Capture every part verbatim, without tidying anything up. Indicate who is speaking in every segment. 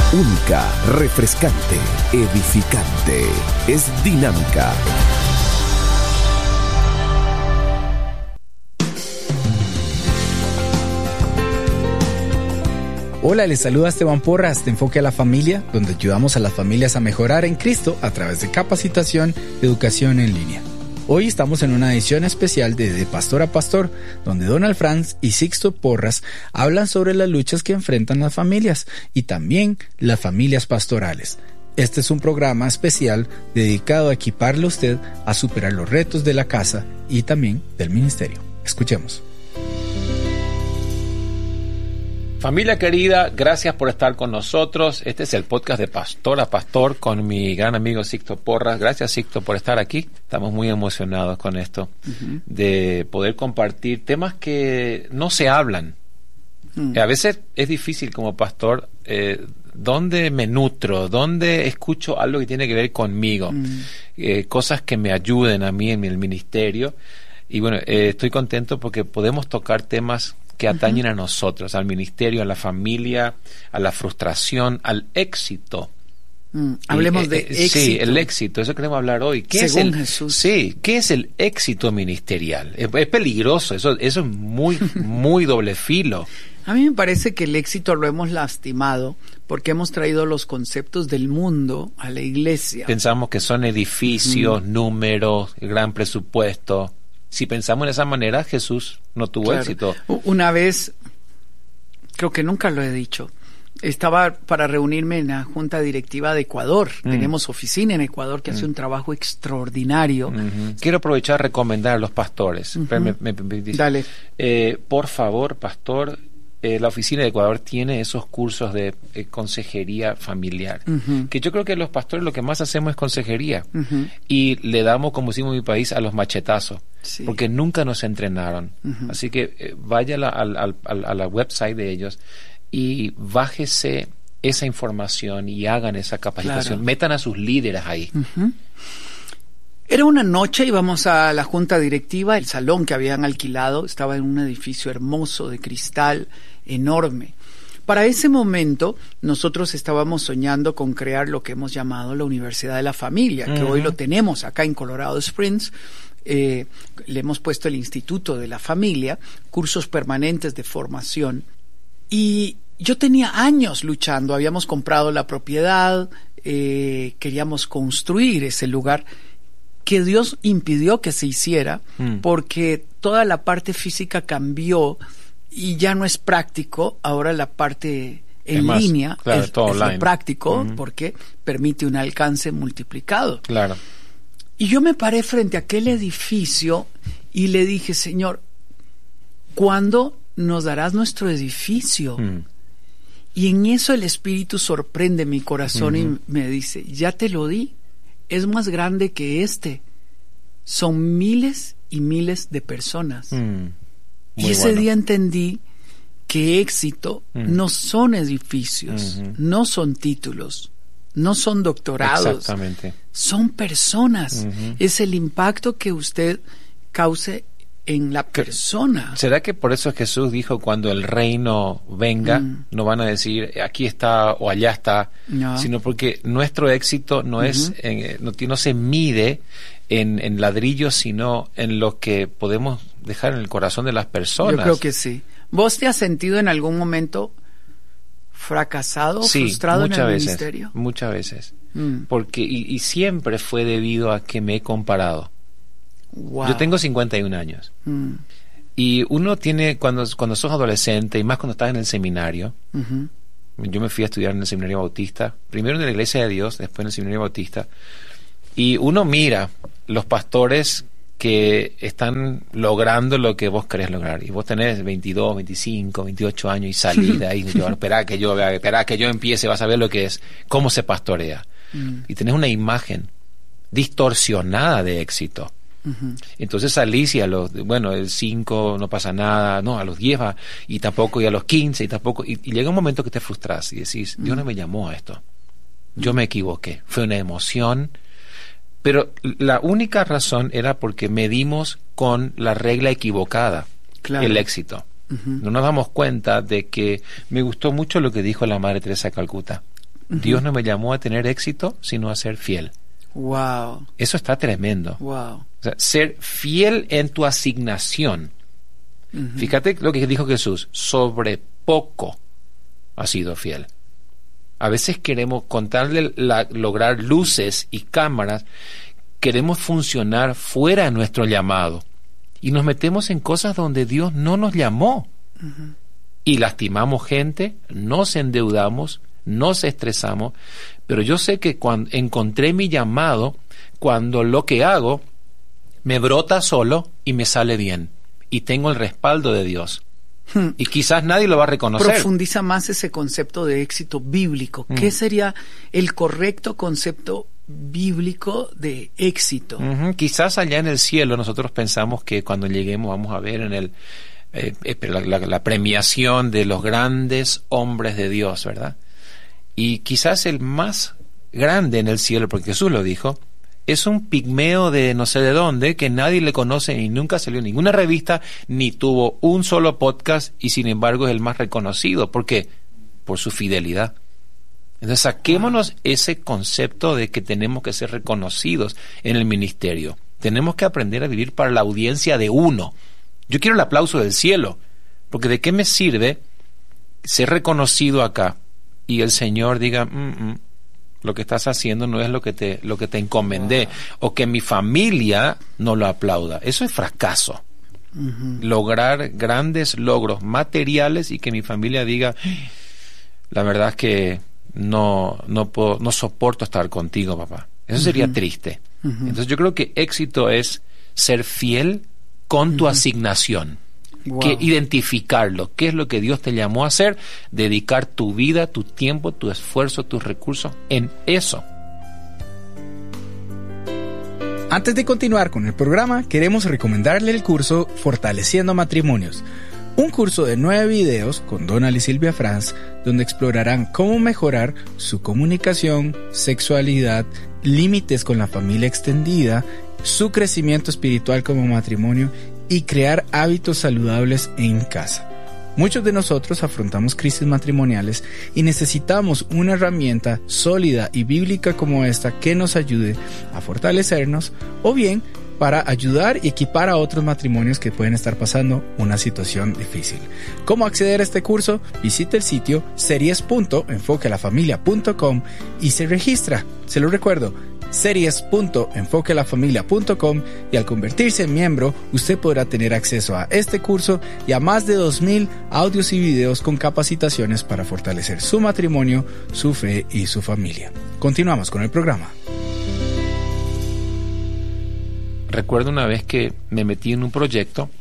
Speaker 1: Única, refrescante, edificante. Es dinámica.
Speaker 2: Hola, les saluda Esteban Porras de Enfoque a la Familia, donde ayudamos a las familias a mejorar en Cristo a través de capacitación y educación en línea. Hoy estamos en una edición especial de De Pastor a Pastor, donde Donald Franz y Sixto Porras hablan sobre las luchas que enfrentan las familias y también las familias pastorales. Este es un programa especial dedicado a equiparle a usted a superar los retos de la casa y también del ministerio. Escuchemos.
Speaker 3: Familia querida, gracias por estar con nosotros. Este es el podcast de Pastor a Pastor con mi gran amigo Sixto Porras. Gracias, Sixto, por estar aquí. Estamos muy emocionados con esto, uh-huh. de poder compartir temas que no se hablan. Uh-huh. A veces es difícil como pastor, eh, ¿dónde me nutro? ¿Dónde escucho algo que tiene que ver conmigo? Uh-huh. Eh, cosas que me ayuden a mí en el ministerio. Y bueno, eh, estoy contento porque podemos tocar temas que atañen uh-huh. a nosotros, al ministerio, a la familia, a la frustración, al éxito.
Speaker 2: Mm, hablemos y, de
Speaker 3: eh,
Speaker 2: éxito.
Speaker 3: Sí, el éxito, eso queremos hablar hoy. ¿Qué
Speaker 2: Según
Speaker 3: es el,
Speaker 2: Jesús.
Speaker 3: Sí, ¿qué es el éxito ministerial? Es, es peligroso, eso, eso es muy, muy doble filo.
Speaker 4: A mí me parece que el éxito lo hemos lastimado porque hemos traído los conceptos del mundo a la iglesia.
Speaker 3: Pensamos que son edificios, uh-huh. números, gran presupuesto. Si pensamos en esa manera, Jesús no tuvo
Speaker 4: claro.
Speaker 3: éxito.
Speaker 4: Una vez, creo que nunca lo he dicho, estaba para reunirme en la Junta Directiva de Ecuador. Mm. Tenemos oficina en Ecuador que mm. hace un trabajo extraordinario.
Speaker 3: Mm-hmm. Quiero aprovechar a recomendar a los pastores. Uh-huh. me, me, me dice,
Speaker 4: Dale.
Speaker 3: Eh, por favor, pastor, eh, la oficina de Ecuador tiene esos cursos de eh, consejería familiar. Uh-huh. Que yo creo que los pastores lo que más hacemos es consejería. Uh-huh. Y le damos, como decimos en mi país, a los machetazos. Sí. Porque nunca nos entrenaron. Uh-huh. Así que eh, vaya a la, al, al, a la website de ellos y bájese esa información y hagan esa capacitación. Claro. Metan a sus líderes ahí.
Speaker 4: Uh-huh. Era una noche, íbamos a la junta directiva, el salón que habían alquilado estaba en un edificio hermoso de cristal, enorme. Para ese momento, nosotros estábamos soñando con crear lo que hemos llamado la Universidad de la Familia, uh-huh. que hoy lo tenemos acá en Colorado Springs. Eh, le hemos puesto el Instituto de la Familia, cursos permanentes de formación. Y yo tenía años luchando, habíamos comprado la propiedad, eh, queríamos construir ese lugar que Dios impidió que se hiciera mm. porque toda la parte física cambió y ya no es práctico. Ahora la parte en es más, línea
Speaker 3: claro,
Speaker 4: es,
Speaker 3: todo
Speaker 4: es lo práctico uh-huh. porque permite un alcance multiplicado.
Speaker 3: Claro.
Speaker 4: Y yo me paré frente a aquel edificio y le dije, Señor, ¿cuándo nos darás nuestro edificio? Mm. Y en eso el Espíritu sorprende mi corazón uh-huh. y me dice, ya te lo di, es más grande que este. Son miles y miles de personas. Mm. Y ese bueno. día entendí que éxito mm. no son edificios, uh-huh. no son títulos, no son doctorados.
Speaker 3: Exactamente.
Speaker 4: Son personas. Uh-huh. Es el impacto que usted cause en la persona.
Speaker 3: ¿Será que por eso Jesús dijo cuando el reino venga, mm. no van a decir aquí está o allá está, no. sino porque nuestro éxito no uh-huh. es, eh, no, no se mide en, en ladrillos, sino en lo que podemos dejar en el corazón de las personas?
Speaker 4: Yo creo que sí. ¿Vos te has sentido en algún momento fracasado o
Speaker 3: sí,
Speaker 4: frustrado en el
Speaker 3: veces,
Speaker 4: ministerio?
Speaker 3: Muchas veces.
Speaker 4: Mm.
Speaker 3: Porque, y, y siempre fue debido a que me he comparado. Wow. Yo tengo cincuenta y un años. Mm. Y uno tiene, cuando, cuando sos adolescente, y más cuando estás en el seminario, uh-huh. yo me fui a estudiar en el Seminario Bautista, primero en la Iglesia de Dios, después en el Seminario Bautista, y uno mira los pastores que están logrando lo que vos querés lograr, y vos tenés veintidós, veinticinco, veintiocho años y salís de ahí, y yo, esperá que yo esperá que yo empiece, vas a ver lo que es, cómo se pastorea, mm. y tenés una imagen distorsionada de éxito. Uh-huh. Entonces salís y a los, bueno, el cinco no pasa nada, no, a los diez va, y tampoco, y a los quince, y tampoco, y, y llega un momento que te frustras y decís, uh-huh. Dios no me llamó a esto, yo me equivoqué, fue una emoción, pero la única razón era porque medimos con la regla equivocada, claro. el éxito. Uh-huh. No nos damos cuenta de que me gustó mucho lo que dijo la Madre Teresa de Calcuta. Uh-huh. Dios no me llamó a tener éxito, sino a ser fiel.
Speaker 4: Wow.
Speaker 3: Eso está tremendo.
Speaker 4: Wow.
Speaker 3: O sea, ser fiel en tu asignación. Uh-huh. Fíjate lo que dijo Jesús, sobre poco has sido fiel. A veces queremos, con tal de la, lograr luces y cámaras, queremos funcionar fuera de nuestro llamado. Y nos metemos en cosas donde Dios no nos llamó. Uh-huh. Y lastimamos gente, nos endeudamos, nos estresamos. Pero yo sé que cuando encontré mi llamado, cuando lo que hago me brota solo y me sale bien. Y tengo el respaldo de Dios. Hmm. Y quizás nadie lo va a reconocer.
Speaker 4: Profundiza más ese concepto de éxito bíblico. Hmm. ¿Qué sería el correcto concepto bíblico de éxito?
Speaker 3: Uh-huh. Quizás allá en el cielo nosotros pensamos que cuando lleguemos vamos a ver en el eh, eh, la, la, la premiación de los grandes hombres de Dios, ¿verdad? Y quizás el más grande en el cielo, porque Jesús lo dijo, es un pigmeo de no sé de dónde, que nadie le conoce y nunca salió en ninguna revista, ni tuvo un solo podcast, y sin embargo es el más reconocido. ¿Por qué? Por su fidelidad. Entonces saquémonos ese concepto de que tenemos que ser reconocidos en el ministerio. Tenemos que aprender a vivir para la audiencia de uno. Yo quiero el aplauso del cielo, porque ¿de qué me sirve ser reconocido acá y el Señor diga, mm, mm, lo que estás haciendo no es lo que te, lo que te encomendé, wow, o que mi familia no lo aplauda? Eso es fracaso. Uh-huh. Lograr grandes logros materiales y que mi familia diga, la verdad es que no no puedo, no soporto estar contigo, papá. Eso sería uh-huh. triste. Uh-huh. Entonces yo creo que éxito es ser fiel con tu uh-huh. asignación. Wow. Que identificarlo, qué es lo que Dios te llamó a hacer, dedicar tu vida, tu tiempo, tu esfuerzo, tus recursos en eso.
Speaker 2: Antes de continuar con el programa, queremos recomendarle el curso Fortaleciendo Matrimonios, un curso de nueve videos con Donald y Silvia Franz, donde explorarán cómo mejorar su comunicación, sexualidad, límites con la familia extendida, su crecimiento espiritual como matrimonio y crear hábitos saludables en casa. Muchos de nosotros afrontamos crisis matrimoniales y necesitamos una herramienta sólida y bíblica como esta que nos ayude a fortalecernos, o bien para ayudar y equipar a otros matrimonios que pueden estar pasando una situación difícil. ¿Cómo acceder a este curso? Visite el sitio series punto enfoque a la familia punto com y se registra. Se lo recuerdo, series punto enfoque a la familia punto com, y al convertirse en miembro usted podrá tener acceso a este curso y a más de dos mil audios y videos con capacitaciones para fortalecer su matrimonio, su fe y su familia. Continuamos con el programa.
Speaker 3: Recuerdo una vez que me metí en un proyecto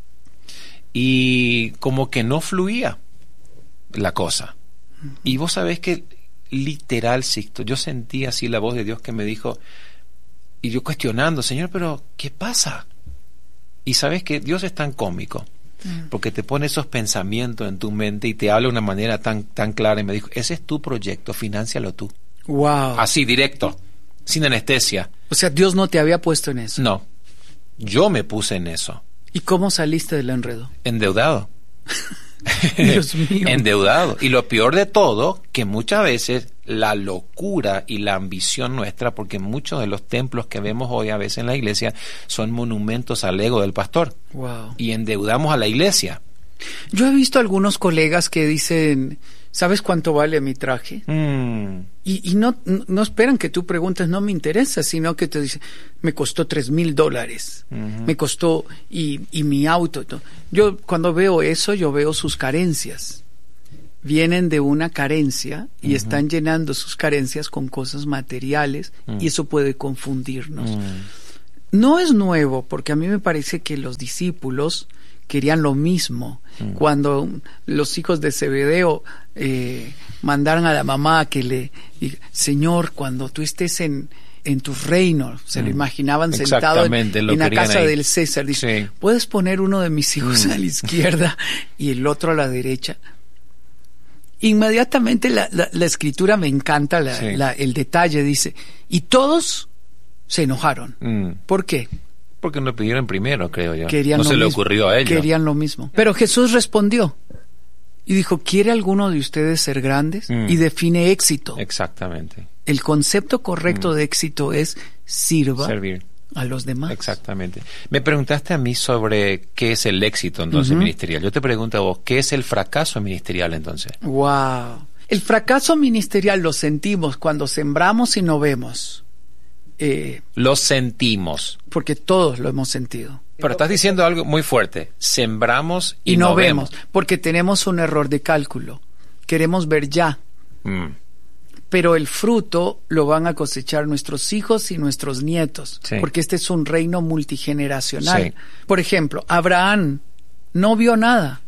Speaker 3: y como que no fluía la cosa. Y vos sabés que literal, Sixto, yo sentí así la voz de Dios que me dijo, y yo cuestionando, Señor, pero ¿qué pasa? Y sabes que Dios es tan cómico, mm. porque te pone esos pensamientos en tu mente y te habla de una manera tan, tan clara, y me dijo, ese es tu proyecto, fináncialo tú.
Speaker 4: Wow.
Speaker 3: Así, directo, sin anestesia.
Speaker 4: O sea, Dios no te había puesto en eso.
Speaker 3: No, yo me puse en eso.
Speaker 4: ¿Y cómo saliste del enredo?
Speaker 3: Endeudado.
Speaker 4: Dios mío.
Speaker 3: Endeudado. Y lo peor de todo, que muchas veces la locura y la ambición nuestra, porque muchos de los templos que vemos hoy a veces en la iglesia son monumentos al ego del pastor.
Speaker 4: Wow.
Speaker 3: Y endeudamos a la iglesia.
Speaker 4: Yo he visto algunos colegas que dicen, ¿sabes cuánto vale mi traje?
Speaker 3: Mm.
Speaker 4: Y, y no, no esperan que tú preguntes, no me interesa, sino que te dicen, me costó tres mil dólares, uh-huh. me costó, y, y mi auto. Todo. Yo cuando veo eso, yo veo sus carencias. Vienen de una carencia y uh-huh. están llenando sus carencias con cosas materiales, uh-huh. y eso puede confundirnos. Uh-huh. No es nuevo, porque a mí me parece que los discípulos querían lo mismo. Mm. Cuando los hijos de Zebedeo eh, mandaron a la mamá que le diga, Señor, cuando tú estés en, en tu reino, se mm. lo imaginaban sentado en, en la casa ahí. Del César, dice, sí. ¿puedes poner uno de mis hijos mm. a la izquierda y el otro a la derecha? Inmediatamente la, la, la escritura me encanta, la, sí. la, el detalle, dice, y todos se enojaron. Mm. ¿Por qué?
Speaker 3: Porque no pidieron primero, creo yo.
Speaker 4: Querían
Speaker 3: no se
Speaker 4: mismo,
Speaker 3: le ocurrió a ellos.
Speaker 4: Querían lo mismo. Pero Jesús respondió. y dijo, ¿quiere alguno de ustedes ser grandes? Mm. Y define éxito.
Speaker 3: Exactamente.
Speaker 4: El concepto correcto mm. de éxito es sirva
Speaker 3: Servir
Speaker 4: a los demás.
Speaker 3: Exactamente. Me preguntaste a mí sobre qué es el éxito entonces uh-huh. ministerial. Yo te pregunto a vos, ¿qué es el fracaso ministerial entonces?
Speaker 4: Wow. El fracaso ministerial lo sentimos cuando sembramos y no vemos. Eh,
Speaker 3: lo sentimos.
Speaker 4: Porque todos lo hemos sentido.
Speaker 3: Pero estás diciendo algo muy fuerte. Sembramos y,
Speaker 4: y no,
Speaker 3: no
Speaker 4: vemos.
Speaker 3: vemos.
Speaker 4: Porque tenemos un error de cálculo. Queremos ver ya. Mm. Pero el fruto lo van a cosechar nuestros hijos y nuestros nietos. Sí. Porque este es un reino multigeneracional. Sí. Por ejemplo, Abraham no vio nada.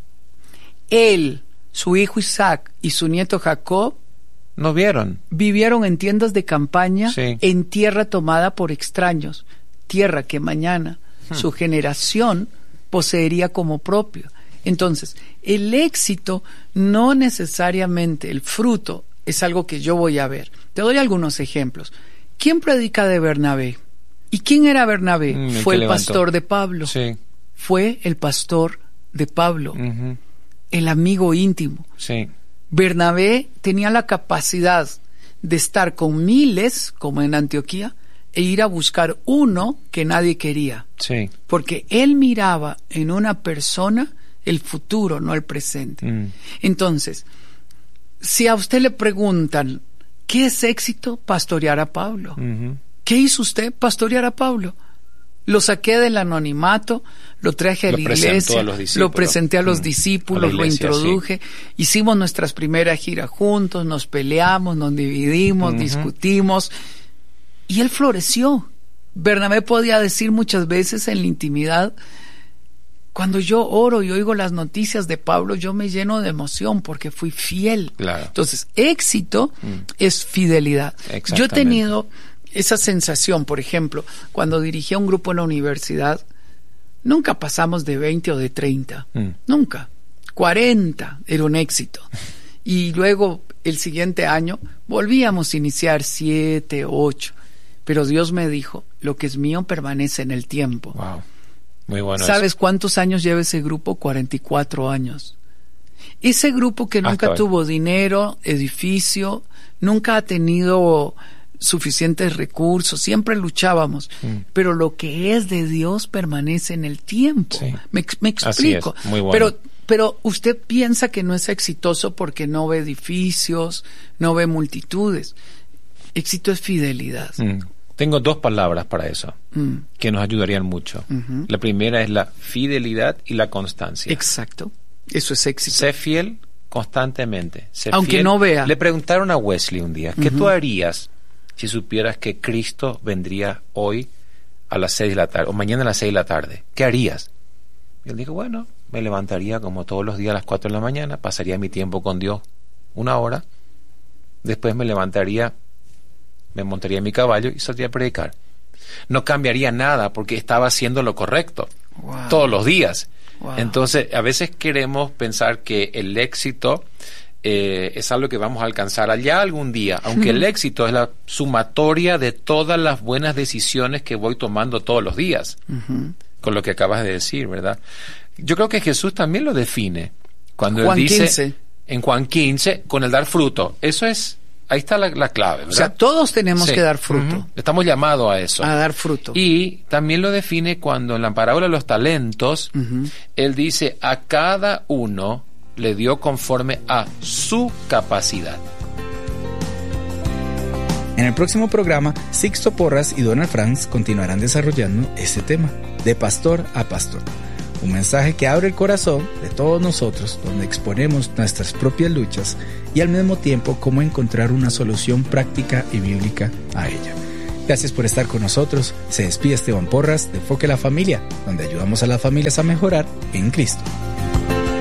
Speaker 4: Él, su hijo Isaac y su nieto Jacob
Speaker 3: no vieron.
Speaker 4: Vivieron en tiendas de campaña,
Speaker 3: sí.
Speaker 4: en tierra tomada por extraños, tierra que mañana hmm. su generación poseería como propio. Entonces, el éxito no necesariamente, el fruto, es algo que yo voy a ver. Te doy algunos ejemplos. ¿Quién predica de Bernabé? ¿Y quién era Bernabé?
Speaker 3: Mm, el
Speaker 4: Fue el
Speaker 3: levantó.
Speaker 4: pastor de Pablo.
Speaker 3: Sí.
Speaker 4: Fue el pastor de Pablo,
Speaker 3: uh-huh.
Speaker 4: el amigo íntimo.
Speaker 3: Sí.
Speaker 4: Bernabé tenía la capacidad de estar con miles, como en Antioquía, e ir a buscar uno que nadie quería.
Speaker 3: Sí.
Speaker 4: Porque él miraba en una persona el futuro, no el presente.
Speaker 3: Mm.
Speaker 4: Entonces, si a usted le preguntan, ¿qué es éxito? Pastorear a Pablo.
Speaker 3: Uh-huh.
Speaker 4: ¿Qué hizo usted? Pastorear a Pablo. Lo saqué del anonimato, lo traje a
Speaker 3: lo
Speaker 4: la iglesia,
Speaker 3: a los
Speaker 4: lo presenté a los
Speaker 3: mm.
Speaker 4: discípulos,
Speaker 3: a iglesia,
Speaker 4: lo introduje, sí. Hicimos nuestras primeras giras juntos, nos peleamos, nos dividimos, uh-huh. discutimos, y él floreció. Bernabé podía decir muchas veces en la intimidad, cuando yo oro y oigo las noticias de Pablo, yo me lleno de emoción porque fui fiel.
Speaker 3: Claro.
Speaker 4: Entonces, éxito mm. es fidelidad. Yo he tenido esa sensación, por ejemplo, cuando dirigí a un grupo en la universidad, nunca pasamos de veinte o de treinta, mm. nunca. cuarenta era un éxito. Y luego, el siguiente año, volvíamos a iniciar siete, ocho. Pero Dios me dijo, lo que es mío permanece en el tiempo.
Speaker 3: Wow. Muy bueno.
Speaker 4: ¿Sabes
Speaker 3: eso.
Speaker 4: cuántos años lleva ese grupo? cuarenta y cuatro años. Ese grupo que nunca
Speaker 3: Hasta
Speaker 4: tuvo
Speaker 3: hoy.
Speaker 4: dinero, edificio, nunca ha tenido suficientes recursos, siempre luchábamos, mm. pero lo que es de Dios permanece en el tiempo.
Speaker 3: Sí.
Speaker 4: Me, me explico.
Speaker 3: Así es. Muy bueno.
Speaker 4: Pero, pero usted piensa que no es exitoso porque no ve edificios, no ve multitudes. Éxito es fidelidad.
Speaker 3: Mm. Tengo dos palabras para eso
Speaker 4: mm.
Speaker 3: que nos ayudarían mucho.
Speaker 4: Uh-huh.
Speaker 3: La primera es la fidelidad y la constancia.
Speaker 4: Exacto. Eso es éxito.
Speaker 3: Sé fiel constantemente. Sé
Speaker 4: Aunque
Speaker 3: fiel.
Speaker 4: no vea.
Speaker 3: Le preguntaron a Wesley un día, ¿qué
Speaker 4: uh-huh.
Speaker 3: tú harías si supieras que Cristo vendría hoy a las seis de la tarde o mañana a las seis de la tarde? ¿Qué harías? Y él dijo, bueno, me levantaría como todos los días a las cuatro de la mañana, pasaría mi tiempo con Dios una hora, después me levantaría, me montaría en mi caballo y saldría a predicar. No cambiaría nada porque estaba haciendo lo correcto
Speaker 4: wow.
Speaker 3: todos los días.
Speaker 4: Wow.
Speaker 3: Entonces, a veces queremos pensar que el éxito eh, es algo que vamos a alcanzar allá algún día, aunque el éxito es la sumatoria de todas las buenas decisiones que voy tomando todos los días,
Speaker 4: uh-huh.
Speaker 3: con lo que acabas de decir, ¿verdad? Yo creo que Jesús también lo define cuando
Speaker 4: Juan
Speaker 3: él dice
Speaker 4: quince.
Speaker 3: En Juan quince, con el dar fruto. Eso es, ahí está la, la clave, ¿verdad?
Speaker 4: O sea, todos tenemos
Speaker 3: Sí.
Speaker 4: que dar fruto.
Speaker 3: Uh-huh. Estamos llamados a eso.
Speaker 4: A dar fruto.
Speaker 3: Y también lo define cuando en la parábola de los talentos,
Speaker 4: uh-huh.
Speaker 3: él dice, a cada uno le dio conforme a su capacidad.
Speaker 2: En el próximo programa, Sixto Porras y Donald Franz continuarán desarrollando este tema, de pastor a pastor. Un mensaje que abre el corazón de todos nosotros, donde exponemos nuestras propias luchas y al mismo tiempo cómo encontrar una solución práctica y bíblica a ella. Gracias por estar con nosotros. Se despide Esteban Porras de Enfoque a la Familia, donde ayudamos a las familias a mejorar en Cristo.